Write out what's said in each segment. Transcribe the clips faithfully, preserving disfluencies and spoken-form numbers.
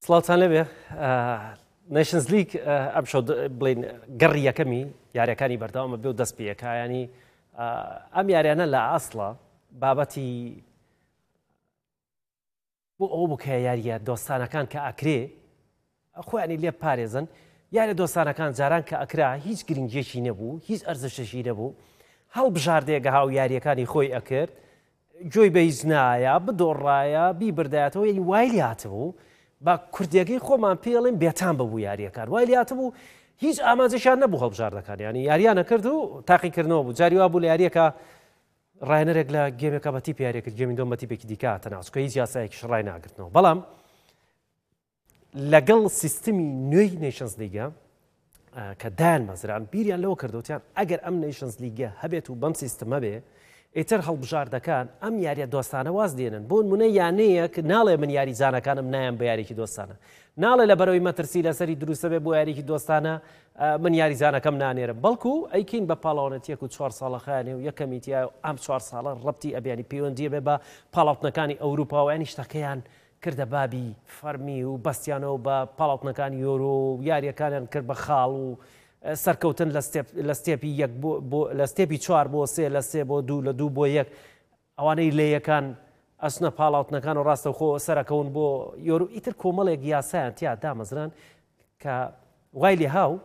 سڵاوتان لەبێ نەیشنز لیگ ئەم شەو بڵین گەڕی یەکەمی یاریەکانی بەردەوامە بێ و دەست پێیەکە ینی ئەم یاریانە لە ئاسڵە بابەتی بۆ ئەو بکە یاریە دۆستانەکان کە ئەکرێ خۆیانی لێ پارێزن یارە دۆستانەکان جاران کە ئەکرا هیچ گرنگێکی نەبوو هیچ ئەرزشەشی نەبوو هەڵبژاردێگە هاو یاریەکانی خۆی ئەکرد جۆی بە هیچ نایە بدۆڕایە بیبردایەتەوە یعنی وای لاتبوو بە کوردیەکەی خۆمان پێڵێن بێتان ببوو یاریەکان وای لاتبوو هیچ ئاماجەشان نەبوو هەڵبژاردەکان ینی یاریانە کرد و تاقیکردنەوە بوو جاری وا بوو لە یاریەکە ڕایەنەرێک لە گێمێکە بە تیپ یاریەکرد گێمی دۆم بە تیپێکی دیکە تەناوچکە هیچ یاسایەکیش ڕای ناگرتنەوە بەڵام لەگەڵ سیستمی نوێی نەیشنز لیگە کە دایان مەزران بیریان لەوە کردوتیان ئەگەر ئەم نەیشنز لیگە هەبێت و بەم سیستمە بێ ئیتر هەڵبژاردەکان ئەم یاریە دۆستانە واز دێنن بۆ نمونە یانەیەک ناڵێ من یاری زانەکانم نایەن بە یاریکی دۆستانە ناڵێ لە بەرەوەی مەترسی لەسەری دروستە بێ بۆ یاریکی دۆستانە من یاری زانەکەم نانێرم بەڵکو ئەیکین بە پاڵاوانەتیەک و چوار ساڵەخانێ و یەکەمیتیە و ئەم چوار ساڵە ڕەبتی ئەبیانی پەیوەندیە بێ بە پاڵاوتنەکانی ئەوروپاوەیانی شتەکەیان کردە بابی فەرمی و بەستیانەوە بە پاڵاوتنەکانی یۆرۆ و یاریەکانیان کرد بە خاڵ و سەرکەوتن لە ستێپی یەک لە ستێپی چوار بۆ سێ لە سێ بۆ دوو لە دوو بۆ یەک ئەوانەی لێیەکان ئەسنە پاڵاوتنەکان و ڕاستە خۆ سەرەکەون بۆ یۆرو ئیتر کۆمەڵێک یاسایان تیا دامەزران کە وای لێ هاو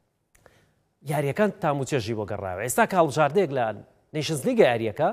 یاریەکان تاموچێژی بۆ گەڕاوە ئێستا کە هەڵبژاردەیەک لە نەیشنز لیگە یاریەکە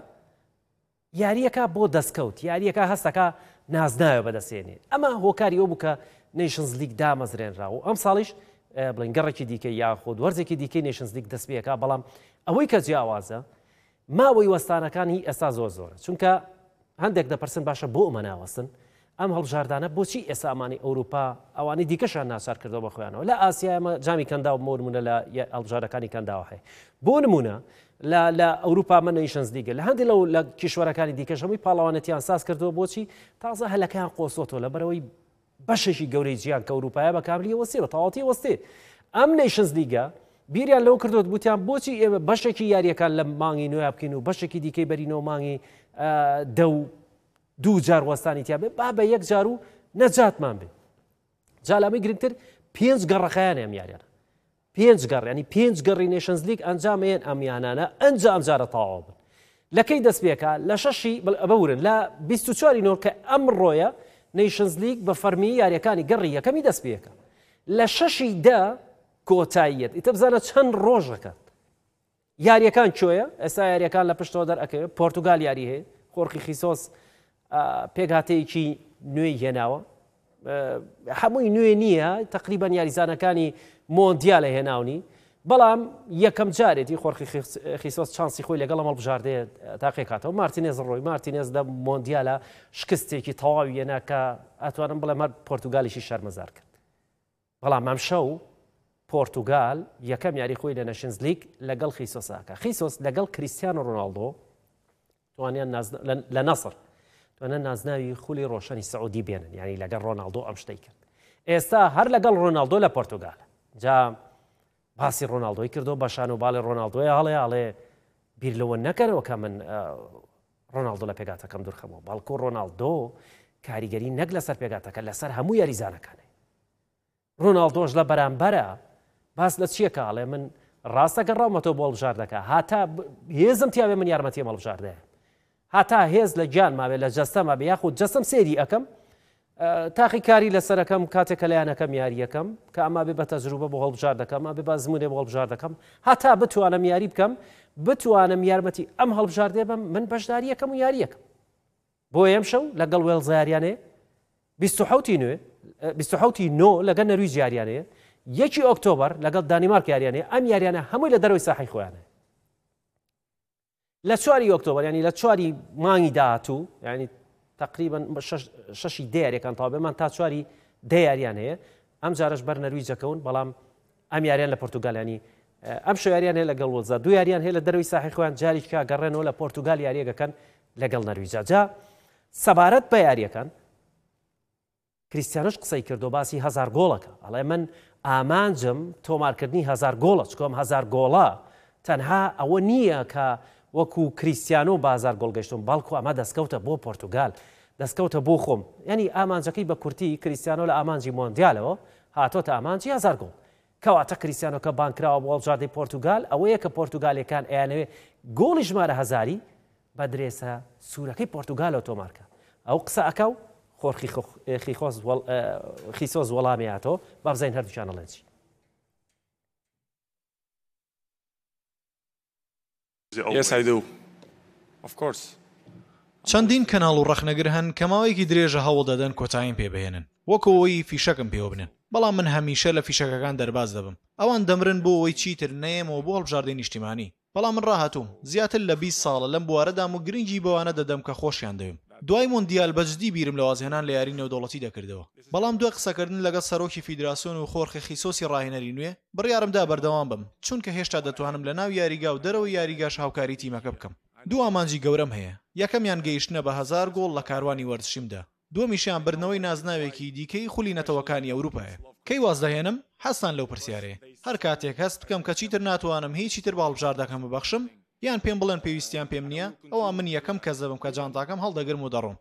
یاریەکە بۆ دەستکەوت یاریەکە هەستەکە نازناوە بەدەستێنێ ئەمە هۆکاری ئەو بکە نەیشنز لیگ دامەزرێنراوە ئەم ساڵیش بڵین گەڕێکی دیکە یاخود وەرزێکی دیکەی نێشنز لیگ دەست پێەکە بەڵام ئەوەی کە جیاوازە ماوەی وەستانەکانی ئێستا زۆر زۆرە چونکە هەندێک دەپرسن باشە بۆ ئەمە ناوەستن ئەم هەڵبژاردانە بۆچی ئێستا ئەمانی ئەوروپا ئەوانەی دیکەشان ناچار کردەوە بە خۆیانەوە لە ئاسیا ئەمە جامی کەنداوە بۆ نمونە لە هەڵبژاردەکانی کەنداوە هەیە بۆ نمونە لە ئەوروپا من نەیشنز لیگە لە هەندێک لەو لە کیشوەرەکانی دیکەش هەمووی پاڵاوانەتیان ساز کردەوە بۆچی تازە هەلەکەیان قۆسۆتەوە لە بەرەوەی بەشێکی گەورەی جیان کە ئەوروپایە بە کاملی وەستێ بە تەواوەتی وەستێ ئەم نەیشنز لیگە بیریان لەو کردوت بوتیان بۆچی ئێمە بەشێکی یاریەکان لە مانگی نوێ بکەین و بەشێکی دیکەی بەرینەوە مانگی دە و دوو جار وەستانی تیا بێ با بە یەک جار و نەجاتمان بێ جالامی گرنگتر پێنج گەڕەخەیان ئەم یاریانە پێنج گەڕ ینی پێنج گەڕی نێشنز لیگ ئەنجامەیەن ئەم یانانە ئەنجا ئەم جارە تەواو بن لەکەی دەست پێکە لە شەشی بەورن لە بیست و چواری نۆر کە ئەم ڕۆیە نەیشنز لیگ بە فەرمی یاریەکانی گەڕی یەکەمی دەست پێکە لە شەشی دا کۆتاییەت ئیتە بزانە چەند ڕۆژەکەت یاریەکان کوێیە ئێستا یاریەکان لە پشتەوە دەرئەکەوێت پۆرتوگال یاری هەیە خۆرخی خیسۆس پێکهاتەیەکی نوێی هێناوە هەمووی نوێ نییە تقریبان یاریزانەکانی مۆندیالە هێناونی بەڵام یەکەم جارێتی خۆرخی خیسۆس چانسی خۆی لەگەڵ هەڵبژاردەیە تاقیکاتەوە مارتینێز ڕۆی مارتینێز لە مۆندیالە شکستێکی تەواوی هێنا کە ئەتوانم بڵێم هەر پۆرتوگالیشی شەرمەزار کرد بەڵام ئەم شەو پۆرتوگال یەکەم یاری خۆی لە نەشنز لیگ لەگەڵ خیسۆساکە خیسۆس لەگەڵ کریستیانۆ ڕۆناڵدۆ توانیان لە نەسر توانە نازناوی خولی ڕۆشنی سعودی بێنن ینی لەگەڵ ڕۆناڵدۆ ئەم شتەی کرد ئێستا هەر لەگەڵ ڕۆناڵدۆ لە پۆرتوگال جا باسی ڕۆناڵدۆی کردو بەشان و باڵی ڕۆناڵدۆی هەڵێ هەڵێ بیر لەوە نەکەنەوە کە من ڕۆناڵدۆ لە پێگاتەکەم دوورخەمەوە باڵکۆ ڕۆناڵدۆ کاریگەری نەک لەسەر پێگاتەکە لەسەر هەموو یاریزانەکانێ ڕۆناڵدۆش لە بەرامبەرە باس لە چییە کاڵێ من ڕاستەکە ڕاومەتەوە بۆ هەڵبژاردەکە هاتا هێزم تیاوێ من یارمەتیم هەڵبژاردەیە هاتا هێز لە گیان مابێت لە جەستەما بێ یاخود جەستەم سێری ئەەکەم تاقی کاری لەسەرەکەم کاتێکە لایەنەکەم یاریەکەم کە ئەما بێ بە تەجروبە بۆ هەڵبژاردەکەم ئا بێ با زمونێ بۆ هەڵبژاردەکەم هاتا بتوانم یاری بکەم بتوانم یارمەتی ئەم هەڵبژاردێ بم من بەشداریەکەم و یاریەکەم بۆ ئەم شەو لەگەڵ وێڵز یاریانێ بیست و حەوتی نوێ بیست و حەوتی نۆ لەگەڵ نەرویج یاریانەیە یەکی ئۆکتۆبر لەگەڵ دانیمارک یاریانەیە ئەم یاریانە هەمووی لە دەرەوەی ساحەی خۆیانە لە چواری ئۆکتۆبر ینی لە چواری مانگی داهاتوو ینی تقریبا شەشی دەیاریەکان تاوا بێمان تا چواری دەیاریان هەیە ئەم جارش بەر نەرویجەکەون بەڵام ئەم یاریان لە پۆرتوگالانی ئەم شەو یاریان هەیە لەگەڵ وەلزا دوو یاریان هەیە لە دەروی ساحەی خۆیان جاریکە گەڕێنەوە لە پۆرتوگال یاریەکەکەن لەگەڵ نەرویجا جا سەبارەت بە یاریەکان کریستیانۆش قسەی کردو باسی هەزار گۆڵەکە ئەڵێ من ئامانجم تۆمارکردنی هەزار گۆڵە چکۆم هەزار گۆڵە تەنها ئەوە نییە کە وەکو کریستیانۆ بازار گۆڵگەشتم باڵکو ئەمە دەستکەوتە بۆ پۆرتوگال دەستکەوتە بۆ خۆم ینی ئامانجەکەی بە کورتی کریسیانۆ لە ئامانجی مۆندیالەوە هاتۆتە ئامانجی هەزار گۆڵ کەواتە کریسیانۆ کە بانکراوە بۆ هەڵبژاردەی پۆرتوگال ئەوەیە کە پۆرتوگالەکان ئەیانەوێ گۆڵی ژمارە هەزاری بە درێسە سوورەکەی پۆرتوگالەوە تۆمارکە ئەو قسە ئەکە و خۆرخیسۆز وەڵامیاتەوە با بزین هەردووچیان ئەڵێنجی Yes, I do. Of course. چەندین کەناڵ و ڕەخنەگر هەن کە ماوەیەکی درێژە هەوڵ دەدەن کۆتاییم پێبهێنن وەکو ئەوەی فیشەکەم پێوە بنن بەڵام من هەمیشە لە فیشەکەکان دەرباز دەبم ئەوان دەمرن بۆ ئەوەی چیتر نەیەمەوە بۆ هەڵبژاردەی نیشتیمانی بەڵام من ڕاهاتووم زیاتر لە بیست ساڵە لەم بوارەدام و گرنگی بەوانە دەدەم کە خۆشیان دەوێم دوای مۆندیال بەجددی بیرم لە وازهێنان لە یاری نێودەوڵەتی دەکردەوە بەڵام دوای قسەکردن لەگەڵ سەرۆکی فیدراسیۆن و خۆرخی خیسۆسی ڕاهێنەری نوێ بڕیارمدا بەردەوام بم چونکە هێشتا دەتوانم لە ناو یاریگا و دەرەوە یاریگاش هاوکاری تیمەکە بکەم دوو ئامانجی گەورەم هەیە یەکەمیان گەیشتنە بە هەزار گۆڵ لە کاروانی وەرزشیمدا دووەمیشیان بردنەوەی نازناوێکی دیکەی خولینەتەوەکانی ئەوروپایە کەی واز دەهێنم حەستان لەو پرسیارەیە هەر کاتێک هەست بکەم کە چیتر ناتوانم هیچی تر باڵبژاردەکەم ببەخشم یان پێم بڵێن پێویستیان پێم نییە ئەوە من یەکەم کەس دەبم کە جانتاکەم هەڵدەگرم و دەڕۆم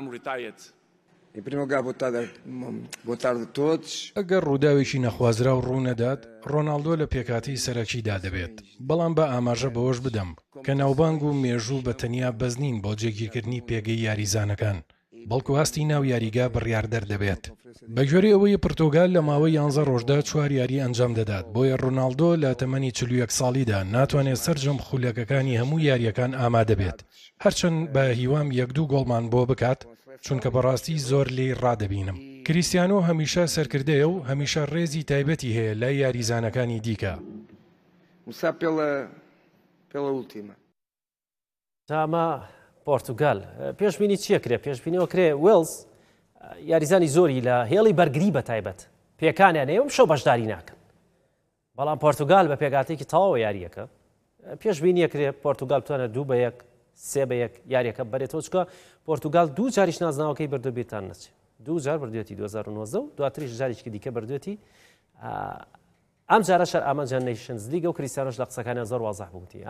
ئەگەر ڕووداوێکی نەخوازرا و ڕوونەدات ڕۆناڵدۆ لە پێکاتی سەرەکیدا دەبێت بەڵام بە ئاماژە بەوەش بدەم کە ناوبانگ و مێژوو بە تەنیا بەزنین بۆ جێگیرکردنی پێگەی یاریزانەکان بەڵکو هەستی ناو یاریگا بڕیاردەر دەبێت بەگوێرەی ئەوەی پرتۆگال لە ماوەی یانزە ڕۆژدا چوار یاری ئەنجام دەدات بۆیە ڕۆناڵدۆ لە تەمەنی چل و یەک ساڵیدا ناتوانێت سەرجەم خولەکەکانی هەموو یاریەکان ئامادە بێت هەرچەند بە هیوام یەک دوو گۆڵمان بۆ بکات چونکە بەڕاستی زۆر لێی ڕادەبینم کریسیانۆ هەمیشە سەرکردەیە و هەمیشە ڕێزی تایبەتی هەیە لای یاریزانەکانی دیکە تامە پۆرتوگال پێشبینی چیە کرێ پێشبینیەوە کرێ وێلز یاریزانی زۆری لە هێڵی بەرگری بە تایبەت پێکانیان هەیە و شەو بەشداری ناکەن بەڵام پۆرتوگال بە پێگاتێکی تەواو یاریەکە پێشبینیە کرێ پۆرتوگال بتوانێت دوو بە یەک سێ بە یەک یاریەکە بەرێتەوە چکە پۆرتوگال دوو جاریش نازناوەکەی بردو بیرتان نەچێت دوو جار بردوێتی دوو هەزار و نۆزدە و دواتریش جارێکی دیکە بردوێتی ئەم جارە شەر ئامانجە نیشنز لیگە و کریسیانۆش لە قسەکانیان زۆر وازەح بووتی